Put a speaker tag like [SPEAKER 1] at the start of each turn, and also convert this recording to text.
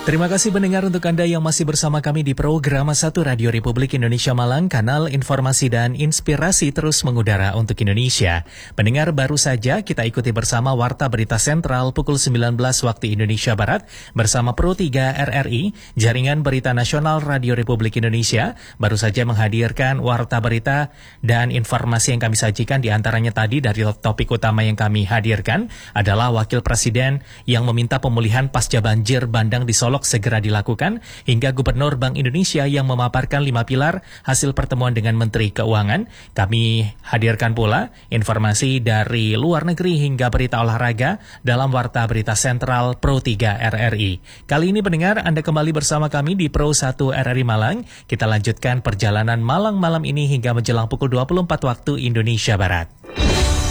[SPEAKER 1] Terima kasih pendengar untuk Anda yang masih bersama kami di program 1 Radio Republik Indonesia Malang, kanal informasi dan inspirasi terus mengudara untuk Indonesia. Pendengar, baru saja kita ikuti bersama Warta Berita Sentral pukul 19 waktu Indonesia Barat bersama Pro 3 RRI, Jaringan Berita Nasional Radio Republik Indonesia, baru saja menghadirkan Warta Berita dan informasi yang kami sajikan. Di antaranya tadi dari topik utama yang kami hadirkan adalah Wakil Presiden yang meminta pemulihan pasca banjir bandang di Solo segera dilakukan, hingga Gubernur Bank Indonesia yang memaparkan 5 pilar hasil pertemuan dengan Menteri Keuangan. Kami hadirkan pula informasi dari luar negeri hingga berita olahraga dalam Warta Berita Sentral Pro 3 RRI. Kali ini pendengar, Anda kembali bersama kami di Pro 1 RRI Malang. Kita lanjutkan perjalanan Malang malam ini hingga menjelang pukul 24 waktu Indonesia Barat.